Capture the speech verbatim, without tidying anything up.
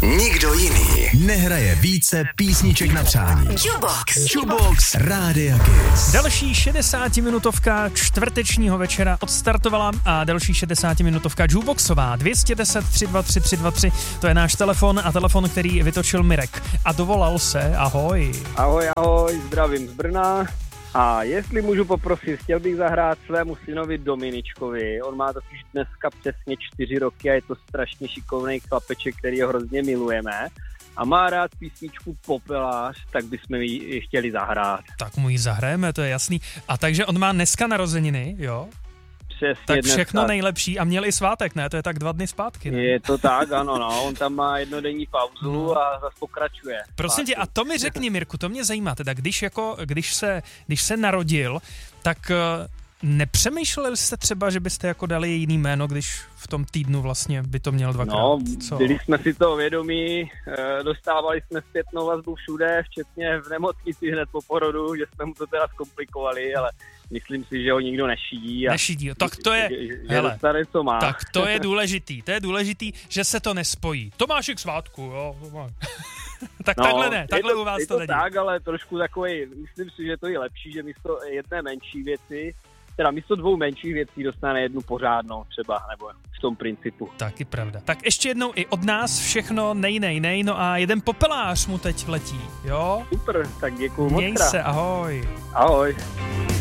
Nikdo jiný nehraje více písniček na přání. Jukebox. Jukebox Rádia Kiss. Další šedesátiminutovka čtvrtečního večera odstartovala a další šedesátiminutovka Jukeboxová. dvě stě deset tři dva tři tři dva tři, to je náš telefon a telefon, který vytočil Mirek. A dovolal se, ahoj. Ahoj, ahoj, zdravím z Brna. A jestli můžu poprosit, chtěl bych zahrát svému synovi Dominičkovi. On má totiž dneska přesně čtyři roky a je to strašně šikovný chlapeček, který ho hrozně milujeme. A má rád písničku Popelář, tak bychom ji chtěli zahrát. Tak mu ji zahrajeme, to je jasný. A takže on má dneska narozeniny, jo? Přesně tak dneska. Všechno nejlepší a měl i svátek, ne? To je tak dva dny zpátky, ne? Je to tak, ano, no. On tam má jednodenní pauzu no. a zase pokračuje. Prosím tě, a to mi řekni, Mirku, to mě zajímá, teda když, jako, když, se, když se narodil, tak uh, nepřemýšleli jste třeba, že byste jako dali jiný jméno, když v tom týdnu vlastně by to měl dvakrát? No, Co? byli jsme si to vědomí, dostávali jsme zpětnou vazbu všude, včetně v nemocnici hned po porodu, že jsme mu to teda zkomplikovali, ale myslím si, že ho nikdo nešidí. A nešidí, tak to je, že, že hele, dostane, co má. Tak to je důležitý, to je důležitý, že se to nespojí. Tomášek svátku, jo. Tak no, takhle ne, takhle to, u vás je to, to není. tak, ale trošku takový, myslím si, že to je lepší, že místo jedné menší věci, teda místo dvou menších věcí dostane jednu pořádnou třeba, nebo v tom principu. Taky pravda. Tak ještě jednou i od nás všechno nej, nej, nej, no a jeden popelář mu teď letí, jo? Super, tak děkuju moc. Měj se, ahoj. Ahoj.